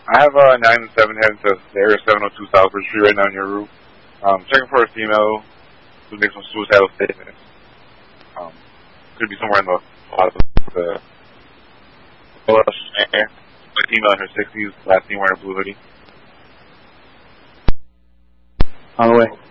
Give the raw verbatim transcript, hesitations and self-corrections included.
I have a uh, nine and seven heading to the area seven oh two Southbridge Street right now on your roof. Um, checking for a female who makes some suicidal statements. Um, could be somewhere in the plaza. The a female in her sixties, last seen wearing a blue hoodie. On the way.